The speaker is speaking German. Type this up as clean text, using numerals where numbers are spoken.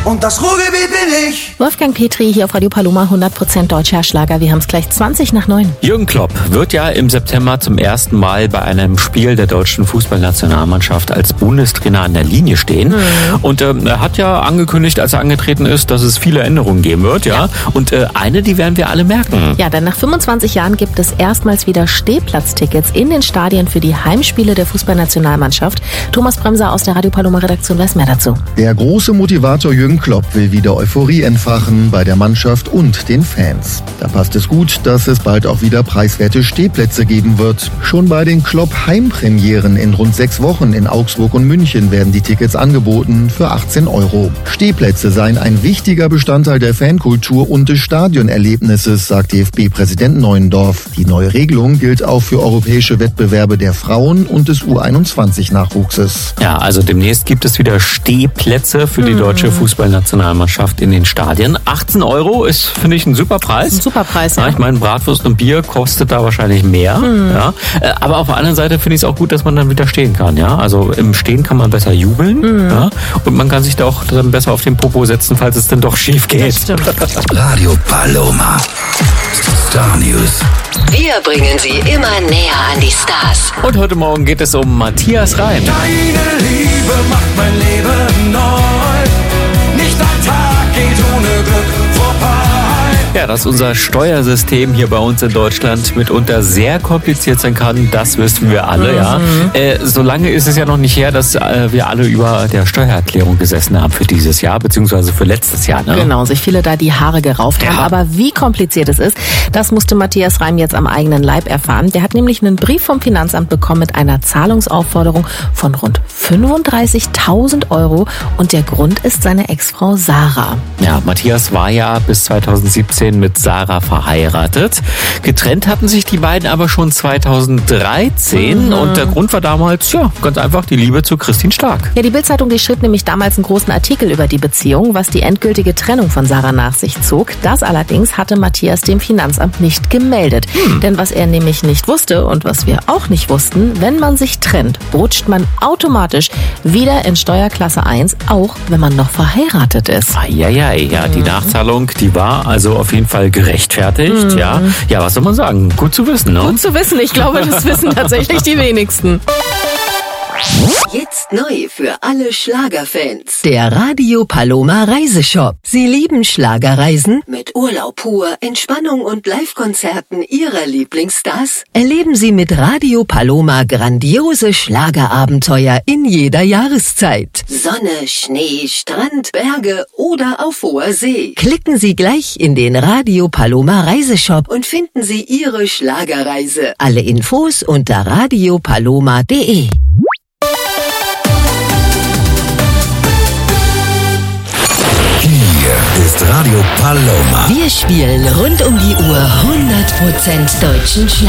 und das Ruhrgebiet bin ich. Wolfgang Petri hier auf Radio Paloma, 100% deutscher Schlager. Wir haben es gleich 20:09. Jürgen Klopp wird ja im September zum ersten Mal bei einem Spiel der deutschen Fußballnationalmannschaft als Bundestrainer an der Linie stehen. Und er hat ja angekündigt, als er angetreten ist, dass es viele Änderungen geben wird. Ja. Und eine, die werden wir alle merken. Ja, denn nach 25 Jahren gibt es erstmals wieder Stehplatztickets in den Stadien für die Heimspiele der Fußballnationalmannschaft. Thomas Bremser aus der Radio Paloma Redaktion weiß mehr dazu. Der große Motivator Jürgen Klopp will wieder Euphorie entfachen bei der Mannschaft und den Fans. Da passt es gut, dass es bald auch wieder preiswerte Stehplätze geben wird. Schon bei den Klopp-Heimpremieren in rund 6 Wochen in Augsburg und München werden die Tickets angeboten für 18 €. Stehplätze seien ein wichtiger Bestandteil der Fankultur und des Stadionerlebnisses, sagt DFB-Präsident Neuendorf. Die neue Regelung gilt auch für europäische Wettbewerbe der Frauen und des U21-Nachwuchses. Ja, also demnächst gibt es wieder Stehplätze für die deutsche Fußballnationalmannschaft in den Stadien. 18 € ist, finde ich, ein super Preis. Ein super Preis, ja. Ich meine, Bratwurst und Bier kostet da wahrscheinlich mehr. Ja. Aber auf der anderen Seite finde ich es auch gut, dass man dann wieder stehen kann. Ja. Also im Stehen kann man besser jubeln. Ja. Und man kann sich da auch dann besser auf den Popo setzen, falls es dann doch schief geht. Radio Paloma. Star News. Wir bringen sie immer näher an die Stars. Und heute Morgen geht es um Matthias Reim. Deine Liebe macht mein Leben neu. Nicht ein Tag geht ohne Glück vorbei. Ja, dass unser Steuersystem hier bei uns in Deutschland mitunter sehr kompliziert sein kann, das wissen wir alle, ja. Solange ist es ja noch nicht her, dass wir alle über der Steuererklärung gesessen haben für dieses Jahr, beziehungsweise für letztes Jahr. Ne? Genau, sich viele da die Haare gerauft haben. Aber wie kompliziert es ist, das musste Matthias Reim jetzt am eigenen Leib erfahren. Der hat nämlich einen Brief vom Finanzamt bekommen mit einer Zahlungsaufforderung von rund 35.000 € und der Grund ist seine Ex-Frau Sarah. Ja, Matthias war ja bis 2017 mit Sarah verheiratet. Getrennt hatten sich die beiden aber schon 2013 und der Grund war damals, ja, ganz einfach die Liebe zu Christine Stark. Ja, die Bild-Zeitung, die schrieb nämlich damals einen großen Artikel über die Beziehung, was die endgültige Trennung von Sarah nach sich zog. Das allerdings hatte Matthias dem Finanzamt nicht gemeldet. Denn was er nämlich nicht wusste und was wir auch nicht wussten, wenn man sich trennt, rutscht man automatisch wieder in Steuerklasse 1, auch wenn man noch verheiratet ist. Ja, die Nachzahlung, die war also auf jeden Fall gerechtfertigt. Ja, was soll man sagen? Gut zu wissen, ne? Gut zu wissen. Ich glaube, das wissen tatsächlich die wenigsten. Jetzt neu für alle Schlagerfans. Der Radio Paloma Reiseshop. Sie lieben Schlagerreisen? Mit Urlaub pur, Entspannung und Live-Konzerten Ihrer Lieblingsstars? Erleben Sie mit Radio Paloma grandiose Schlagerabenteuer in jeder Jahreszeit. Sonne, Schnee, Strand, Berge oder auf hoher See. Klicken Sie gleich in den Radio Paloma Reiseshop und finden Sie Ihre Schlagerreise. Alle Infos unter radiopaloma.de. Hier ist Radio Paloma. Wir spielen rund um die Uhr 100% deutschen Schlager.